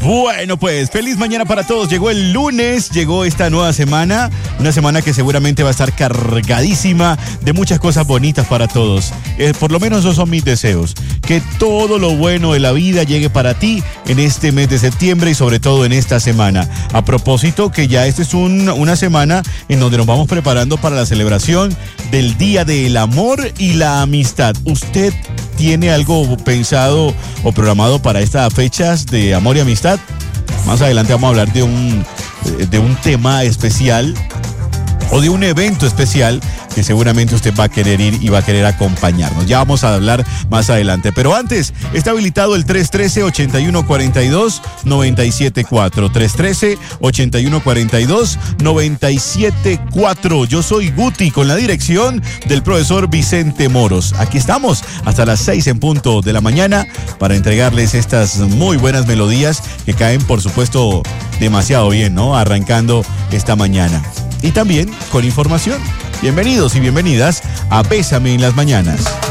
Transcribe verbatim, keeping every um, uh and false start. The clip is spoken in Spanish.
Bueno, pues feliz mañana para todos. Llegó el lunes, llegó esta nueva semana, una semana que seguramente va a estar cargadísima de muchas cosas bonitas para todos. Eh, por lo menos esos son mis deseos, que todo lo bueno de la vida llegue para ti en este mes de septiembre y sobre todo en esta semana. A propósito que ya esta es un, una semana en donde nos vamos preparando para la celebración del Día del Amor y la Amistad. ¿Usted tiene algo pensado o programado para estas fechas de amor y amistad? Más adelante vamos a hablar de un, de un tema especial o de un evento especial que seguramente usted va a querer ir y va a querer acompañarnos. Ya vamos a hablar más adelante. Pero antes, está habilitado el tres uno tres, ocho uno cuatro dos, nueve siete cuatro. tres uno tres, ocho uno cuatro dos, nueve siete cuatro. Yo soy Guti con la dirección del profesor Vicente Moros. Aquí estamos hasta las seis en punto de la mañana para entregarles estas muy buenas melodías que caen, por supuesto, demasiado bien, ¿no? Arrancando esta mañana. Y también con información. Bienvenidos y bienvenidas a Bésame en las Mañanas.